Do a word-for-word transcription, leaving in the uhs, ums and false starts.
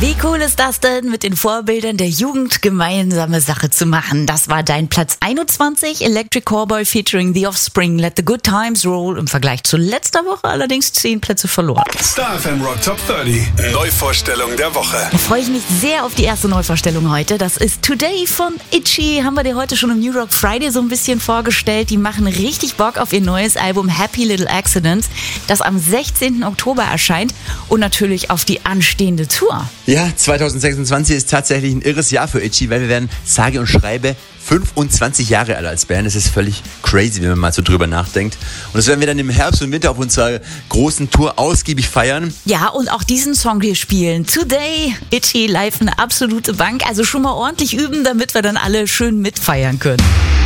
Wie cool ist das denn, mit den Vorbildern der Jugend gemeinsame Sache zu machen? Das war dein Platz einundzwanzig, Electric Callboy featuring The Offspring, Let the Good Times Roll. Im Vergleich zu letzter Woche allerdings zehn Plätze verloren. Star F M Rock Top dreißig, Neuvorstellung der Woche. Da freue ich mich sehr auf die erste Neuvorstellung heute. Das ist Today von Itchy. Haben wir dir heute schon im New Rock Friday so ein bisschen vorgestellt. Die machen richtig Bock auf ihr neues Album Happy Little Accidents, das am sechzehnten Oktober erscheint, und natürlich auf die anstehende Tour. Ja, zwanzig sechsundzwanzig ist tatsächlich ein irres Jahr für Itchy, weil wir werden sage und schreibe fünfundzwanzig Jahre alt als Band. Das ist völlig crazy, wenn man mal so drüber nachdenkt. Und das werden wir dann im Herbst und Winter auf unserer großen Tour ausgiebig feiern. Ja, und auch diesen Song hier spielen. Today, Itchy live, eine absolute Bank. Also schon mal ordentlich üben, damit wir dann alle schön mitfeiern können.